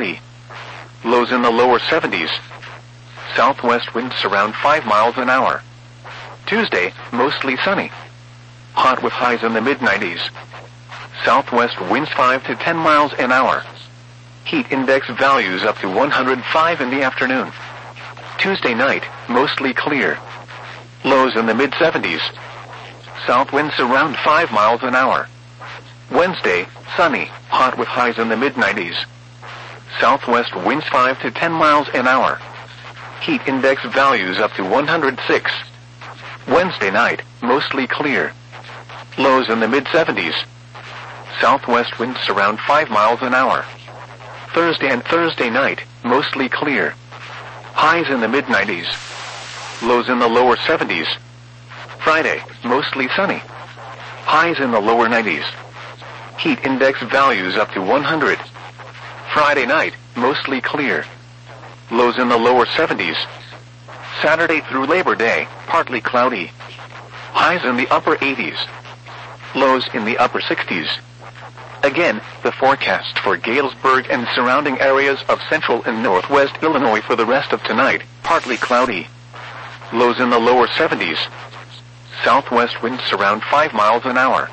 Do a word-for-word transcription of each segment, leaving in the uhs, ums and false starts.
cloudy. Lows in the lower seventies. Southwest winds around five miles an hour. Tuesday, mostly sunny. Hot with highs in the mid nineties. Southwest winds five to ten miles an hour. Heat index values up to one hundred five in the afternoon. Tuesday night, mostly clear. Lows in the mid seventies. South winds around five miles an hour. Wednesday, sunny, hot with highs in the mid nineties. Southwest winds five to ten miles an hour. Heat index values up to one hundred six. Wednesday night, mostly clear. Lows in the mid seventies. Southwest winds around five miles an hour. Thursday and Thursday night, mostly clear. Highs in the mid nineties. Lows in the lower seventies. Friday, mostly sunny. Highs in the lower nineties. Heat index values up to one hundred. Friday night, mostly clear. Lows in the lower seventies. Saturday through Labor Day, partly cloudy. Highs in the upper eighties. Lows in the upper sixties. Again, the forecast for Galesburg and surrounding areas of central and northwest Illinois for the rest of tonight, partly cloudy. Lows in the lower seventies. Southwest winds around five miles an hour.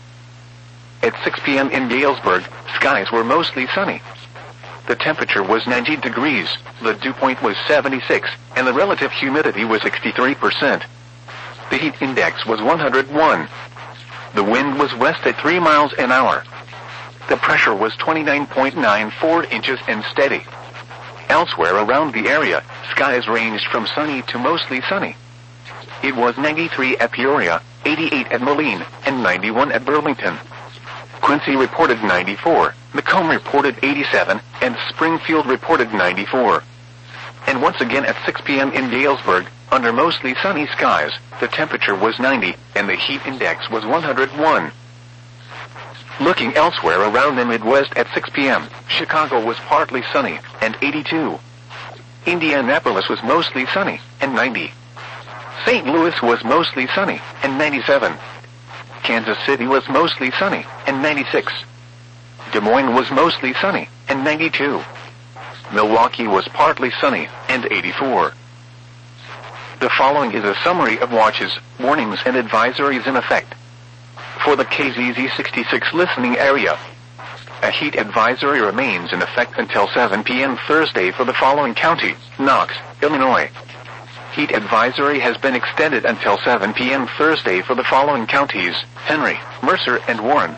At six p.m. in Galesburg, skies were mostly sunny. The temperature was ninety degrees, the dew point was seventy-six, and the relative humidity was sixty-three percent. The heat index was one hundred one. The wind was west at three miles an hour. The pressure was twenty-nine point nine four inches and steady. Elsewhere around the area, skies ranged from sunny to mostly sunny. It was ninety-three at Peoria, eighty-eight at Moline, and ninety-one at Burlington. Quincy reported ninety-four, Macomb reported eighty-seven, and Springfield reported ninety-four. And once again at six p.m. in Galesburg, under mostly sunny skies, the temperature was ninety, and the heat index was one hundred one. Looking elsewhere around the Midwest at six p.m., Chicago was partly sunny, and eighty-two. Indianapolis was mostly sunny, and ninety. Saint Louis was mostly sunny, and ninety-seven. Kansas City was mostly sunny, and ninety-six. Des Moines was mostly sunny, and ninety-two. Milwaukee was partly sunny, and eighty-four. The following is a summary of watches, warnings, and advisories in effect. For the K Z Z sixty-six listening area, a heat advisory remains in effect until seven p.m. Thursday for the following county: Knox, Illinois. Heat advisory has been extended until seven p.m. Thursday for the following counties: Henry, Mercer, and Warren.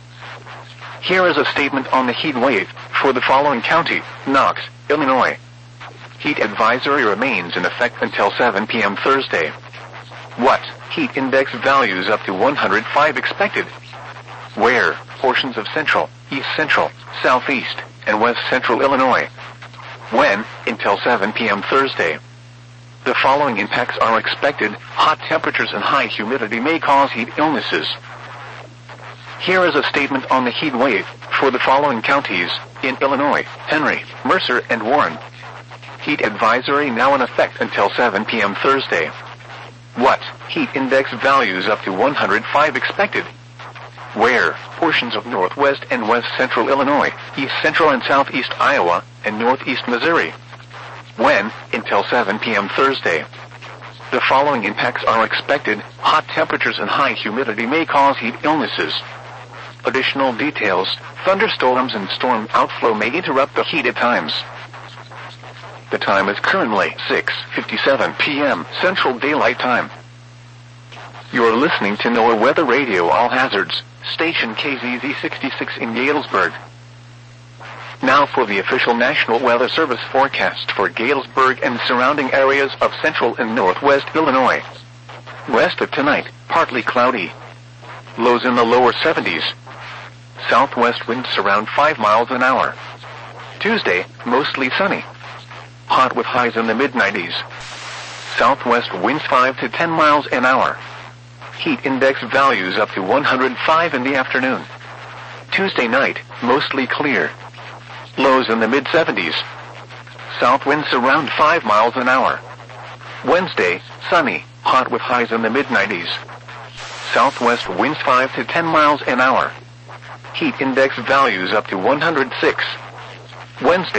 Here is a statement on the heat wave for the following county: Knox, Illinois. Heat advisory remains in effect until seven p.m. Thursday. What? Heat index values up to one hundred five expected. Where? Portions of central, east central, southeast, and west central Illinois. When? Until seven p.m. Thursday. The following impacts are expected. Hot temperatures and high humidity may cause heat illnesses. Here is a statement on the heat wave for the following counties in Illinois: Henry, Mercer, and Warren. Heat advisory now in effect until seven p.m. Thursday. What? Heat index values up to one hundred five expected. Where? Portions of northwest and west central Illinois, east central and southeast Iowa, and northeast Missouri. When? Until seven p.m. Thursday. The following impacts are expected. Hot temperatures and high humidity may cause heat illnesses. Additional details: thunderstorms and storm outflow may interrupt the heat at times. The time is currently six fifty-seven p.m. Central Daylight Time. You're listening to NOAA Weather Radio All Hazards, station K Z Z sixty-six in Galesburg. Now for the official National Weather Service forecast for Galesburg and surrounding areas of central and northwest Illinois. West of tonight, partly cloudy. Lows in the lower seventies. Southwest winds around five miles an hour. Tuesday, mostly sunny. Hot with highs in the mid nineties. Southwest winds five to ten miles an hour. Heat index values up to one hundred five in the afternoon. Tuesday night, mostly clear. Lows in the mid seventies. South winds around five miles an hour. Wednesday, sunny, hot with highs in the mid nineties. Southwest winds five to ten miles an hour. Heat index values up to one hundred six. Wednesday